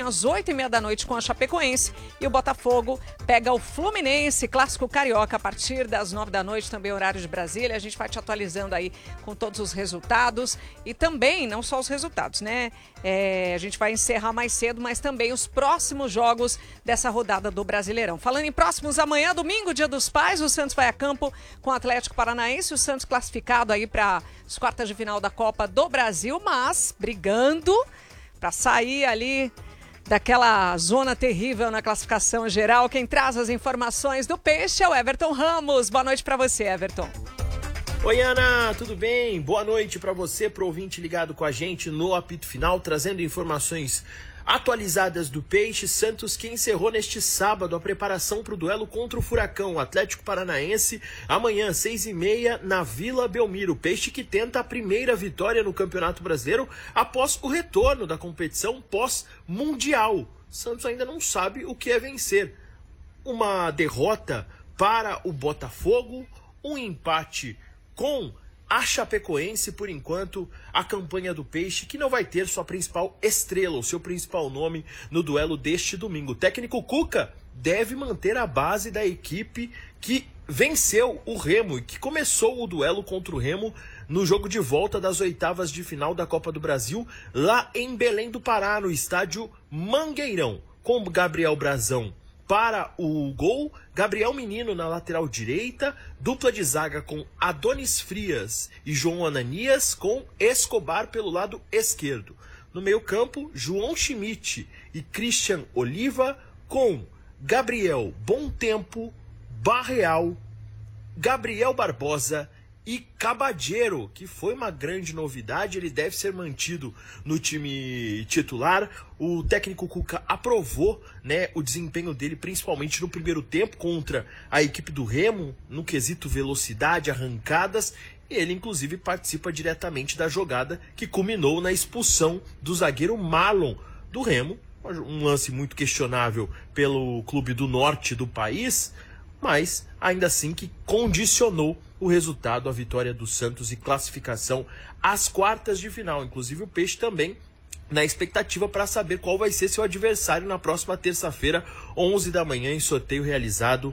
amanhã às 8h30 da noite com a Chapecoense. E o Botafogo pega o Fluminense, clássico carioca, a partir das 9 da noite, também horário de Brasília. A gente vai te atualizando aí com todos os resultados. E também, não só os resultados, né? A gente vai encerrar mais cedo, mas também os próximos jogos dessa rodada do Brasileirão. Falando em próximos, amanhã, domingo, Dia dos Pais, o Santos vai a campo com o Atlético Paranaense. O Santos classificado aí para as quartas de final da Copa do Brasil, mas brigando para sair ali daquela zona terrível na classificação geral. Quem traz as informações do Peixe é o Everton Ramos. Boa noite para você, Everton. Oi, Ana, tudo bem? Boa noite para você, pro ouvinte ligado com a gente no apito final, trazendo informações atualizadas do Peixe. Santos que encerrou neste sábado a preparação para o duelo contra o Furacão, o Atlético Paranaense, amanhã, 6h30, na Vila Belmiro. Peixe que tenta a primeira vitória no Campeonato Brasileiro após o retorno da competição pós-mundial. Santos ainda não sabe o que é vencer. Uma derrota para o Botafogo, um empate com a Chapecoense, por enquanto, a campanha do Peixe, que não vai ter sua principal estrela, o seu principal nome no duelo deste domingo. O técnico Cuca deve manter a base da equipe que venceu o Remo e que começou o duelo contra o Remo no jogo de volta das oitavas de final da Copa do Brasil, lá em Belém do Pará, no estádio Mangueirão, com Gabriel Brazão para o gol, Gabriel Menino na lateral direita, dupla de zaga com Adonis Frias e João Ananias, com Escobar pelo lado esquerdo. No meio-campo, João Schmidt e Christian Oliva, com Gabriel Bom Tempo, Barreal, Gabriel Barbosa e Cabadeiro, que foi uma grande novidade. Ele deve ser mantido no time titular. O técnico Cuca aprovou, né, o desempenho dele, principalmente no primeiro tempo, contra a equipe do Remo, no quesito velocidade, arrancadas. E ele, inclusive, participa diretamente da jogada que culminou na expulsão do zagueiro Marlon do Remo. Um lance muito questionável pelo clube do norte do país, mas ainda assim que condicionou o resultado, a vitória do Santos e classificação às quartas de final. Inclusive o Peixe também na expectativa para saber qual vai ser seu adversário na próxima terça-feira, 11 da manhã, em sorteio realizado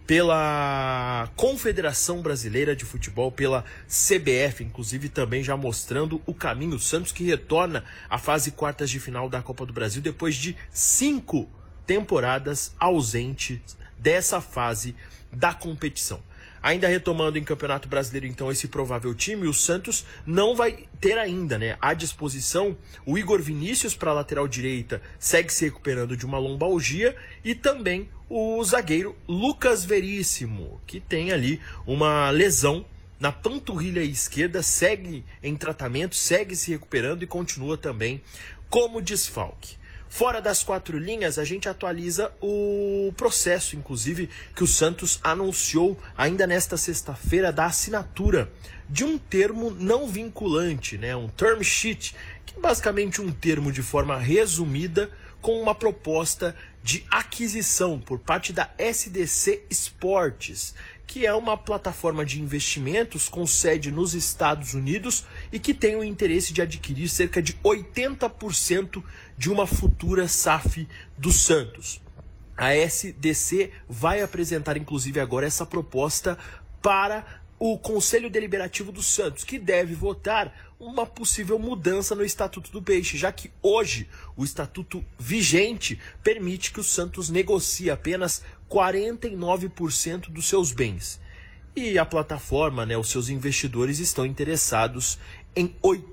pela Confederação Brasileira de Futebol, pela CBF, inclusive também já mostrando o caminho. O Santos que retorna à fase quartas de final da Copa do Brasil depois de 5 temporadas ausente dessa fase da competição. Ainda retomando em Campeonato Brasileiro, então, esse provável time, o Santos não vai ter ainda, né, à disposição o Igor Vinícius para a lateral direita, segue se recuperando de uma lombalgia, e também o zagueiro Lucas Veríssimo, que tem ali uma lesão na panturrilha esquerda, segue em tratamento, segue se recuperando e continua também como desfalque. Fora das quatro linhas, a gente atualiza o processo, inclusive, que o Santos anunciou ainda nesta sexta-feira, da assinatura de um termo não vinculante, né? Um term sheet, que é basicamente um termo de forma resumida com uma proposta de aquisição por parte da SDC Esportes, que é uma plataforma de investimentos com sede nos Estados Unidos e que tem o interesse de adquirir cerca de 80% de uma futura SAF do Santos. A SDC vai apresentar, inclusive, agora essa proposta para o Conselho Deliberativo do Santos, que deve votar uma possível mudança no Estatuto do Peixe, já que hoje o Estatuto vigente permite que o Santos negocie apenas 49% dos seus bens. E a plataforma, né, os seus investidores estão interessados em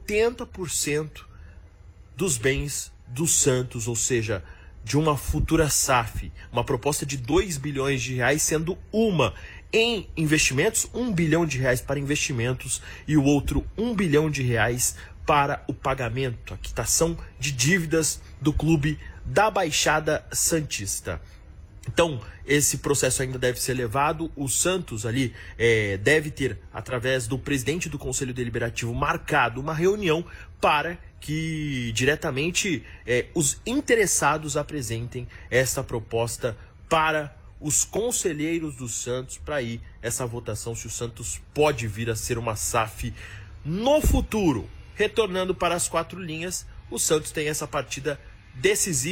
80% dos bens do Santos, ou seja, de uma futura SAF, uma proposta de 2 bilhões de reais, sendo uma em investimentos, 1 bilhão de reais para investimentos e o outro 1 bilhão de reais para o pagamento, a quitação de dívidas do clube da Baixada Santista. Então, esse processo ainda deve ser levado. O Santos ali deve ter, através do presidente do Conselho Deliberativo, marcado uma reunião para que diretamente os interessados apresentem essa proposta para os conselheiros do Santos, para ir essa votação se o Santos pode vir a ser uma SAF no futuro. Retornando para as quatro linhas, o Santos tem essa partida decisiva e importante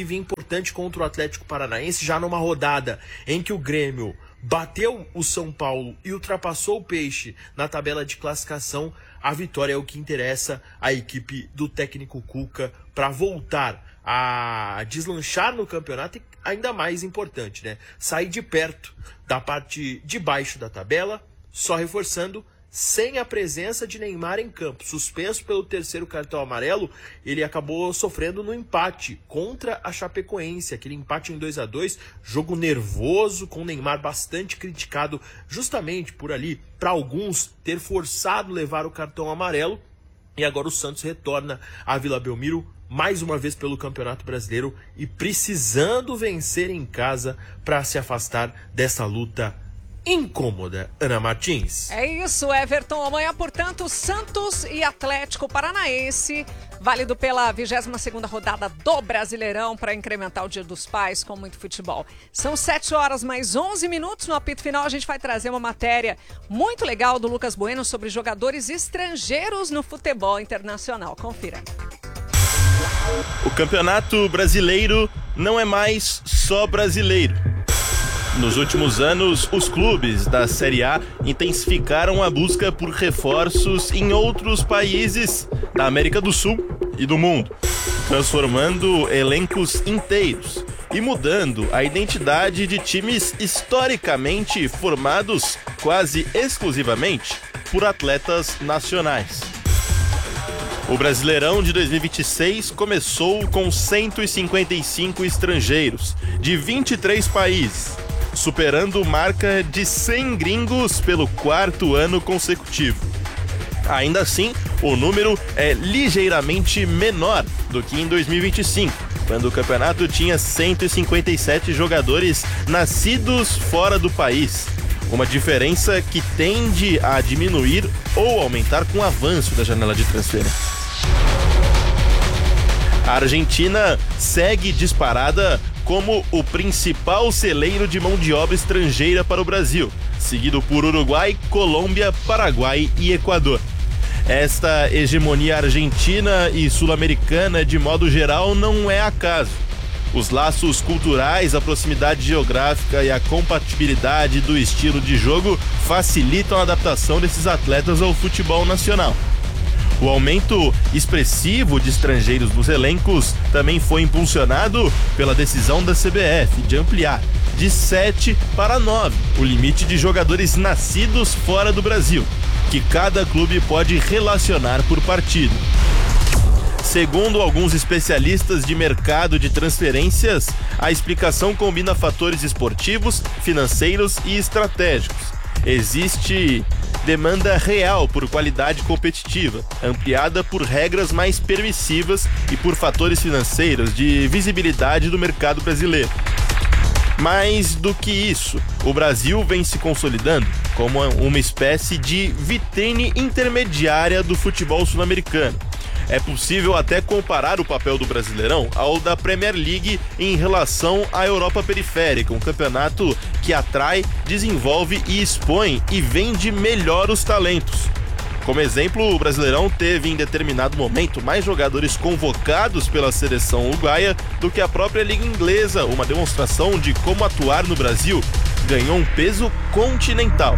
importante contra o Atlético Paranaense, já numa rodada em que o Grêmio bateu o São Paulo e ultrapassou o Peixe na tabela de classificação. A vitória é o que interessa à equipe do técnico Cuca para voltar a deslanchar no campeonato e, ainda mais importante, né, sair de perto da parte de baixo da tabela, só reforçando, sem a presença de Neymar em campo. Suspenso pelo terceiro cartão amarelo, ele acabou sofrendo no empate contra a Chapecoense, aquele empate em 2-2, jogo nervoso, com o Neymar bastante criticado justamente por ali, para alguns, ter forçado levar o cartão amarelo. E agora o Santos retorna à Vila Belmiro, mais uma vez pelo Campeonato Brasileiro, e precisando vencer em casa para se afastar dessa luta incômoda. Ana Martins. É isso, Everton. Amanhã, portanto, Santos e Atlético Paranaense, válido pela 22ª rodada do Brasileirão, para incrementar o Dia dos Pais com muito futebol. São 7h mais 11 minutos. No apito final, a gente vai trazer uma matéria muito legal do Lucas Bueno sobre jogadores estrangeiros no futebol internacional. Confira. O Campeonato Brasileiro não é mais só brasileiro. Nos últimos anos, os clubes da Série A intensificaram a busca por reforços em outros países da América do Sul e do mundo, transformando elencos inteiros e mudando a identidade de times historicamente formados quase exclusivamente por atletas nacionais. O Brasileirão de 2026 começou com 155 estrangeiros de 23 países, superando marca de 100 gringos pelo 4º ano consecutivo. Ainda assim, o número é ligeiramente menor do que em 2025, quando o campeonato tinha 157 jogadores nascidos fora do país. Uma diferença que tende a diminuir ou aumentar com o avanço da janela de transferência. A Argentina segue disparada como o principal celeiro de mão de obra estrangeira para o Brasil, seguido por Uruguai, Colômbia, Paraguai e Equador. Esta hegemonia argentina e sul-americana, de modo geral, não é acaso. Os laços culturais, a proximidade geográfica e a compatibilidade do estilo de jogo facilitam a adaptação desses atletas ao futebol nacional. O aumento expressivo de estrangeiros nos elencos também foi impulsionado pela decisão da CBF de ampliar de 7 para 9 o limite de jogadores nascidos fora do Brasil, que cada clube pode relacionar por partida. Segundo alguns especialistas de mercado de transferências, a explicação combina fatores esportivos, financeiros e estratégicos. Existe demanda real por qualidade competitiva, ampliada por regras mais permissivas e por fatores financeiros de visibilidade do mercado brasileiro. Mais do que isso, o Brasil vem se consolidando como uma espécie de vitrine intermediária do futebol sul-americano. É possível até comparar o papel do Brasileirão ao da Premier League em relação à Europa periférica, um campeonato que atrai, desenvolve e expõe e vende melhor os talentos. Como exemplo, o Brasileirão teve em determinado momento mais jogadores convocados pela seleção uruguaia do que a própria Liga Inglesa, uma demonstração de como atuar no Brasil ganhou um peso continental.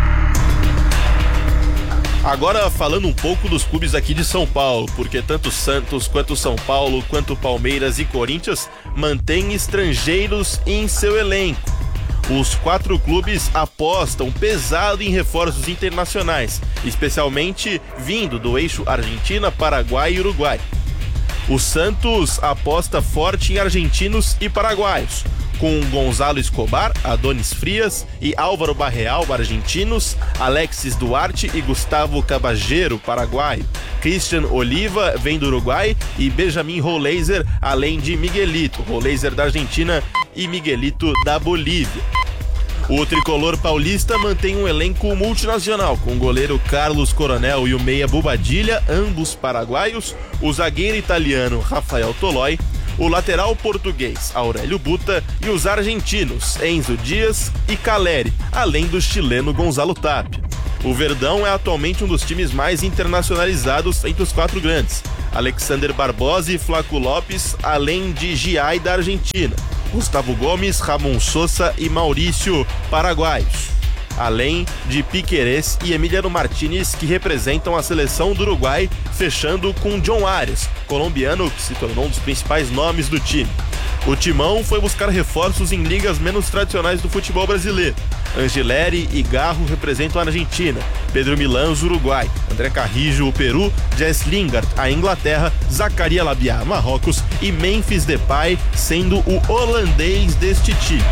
Agora falando um pouco dos clubes aqui de São Paulo, porque tanto Santos quanto São Paulo, quanto Palmeiras e Corinthians mantêm estrangeiros em seu elenco. Os 4 clubes apostam pesado em reforços internacionais, especialmente vindo do eixo Argentina, Paraguai e Uruguai. O Santos aposta forte em argentinos e paraguaios, com Gonzalo Escobar, Adonis Frias e Álvaro Barreal, argentinos, Alexis Duarte e Gustavo Caballero, paraguaio, Christian Oliva, vem do Uruguai, e Benjamin Roleiser, além de Miguelito, Roleiser da Argentina e Miguelito da Bolívia. O tricolor paulista mantém um elenco multinacional, com o goleiro Carlos Coronel e o meia Bobadilha, ambos paraguaios, o zagueiro italiano Rafael Toloi, o lateral português Aurélio Buta e os argentinos Enzo Dias e Caleri, além do chileno Gonzalo Tapia. O Verdão é atualmente um dos times mais internacionalizados entre os 4 grandes, Alexander Barbosa e Flaco Lopes, além de Giai da Argentina, Gustavo Gomes, Ramon Sosa e Maurício, paraguaios, além de Piquerez e Emiliano Martinez, que representam a seleção do Uruguai, fechando com John Arias, colombiano que se tornou um dos principais nomes do time. O Timão foi buscar reforços em ligas menos tradicionais do futebol brasileiro. Angeleri e Garro representam a Argentina, Pedro Milans, Uruguai, André Carrijo, o Peru, Jess Lingard, a Inglaterra, Zacaria Labiá, Marrocos e Memphis Depay sendo o holandês deste time.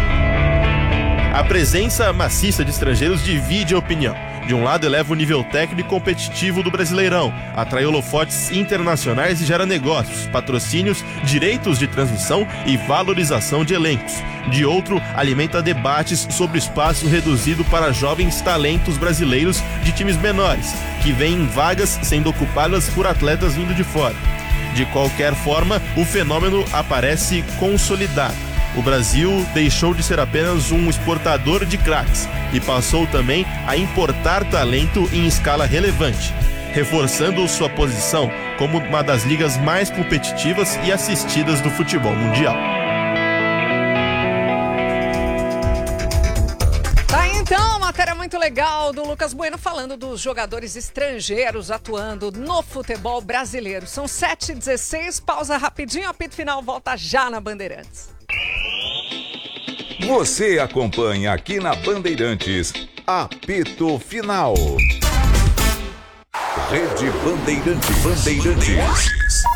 A presença maciça de estrangeiros divide a opinião. De um lado, eleva o nível técnico e competitivo do Brasileirão, atrai holofotes internacionais e gera negócios, patrocínios, direitos de transmissão e valorização de elencos. De outro, alimenta debates sobre o espaço reduzido para jovens talentos brasileiros de times menores, que veem vagas sendo ocupadas por atletas vindo de fora. De qualquer forma, o fenômeno aparece consolidado. O Brasil deixou de ser apenas um exportador de craques e passou também a importar talento em escala relevante, reforçando sua posição como uma das ligas mais competitivas e assistidas do futebol mundial. Tá então, matéria muito legal do Lucas Bueno falando dos jogadores estrangeiros atuando no futebol brasileiro. São 7h16, pausa rapidinho, apito final, volta já na Bandeirantes. Você acompanha aqui na Bandeirantes, apito final. Rede Bandeirantes.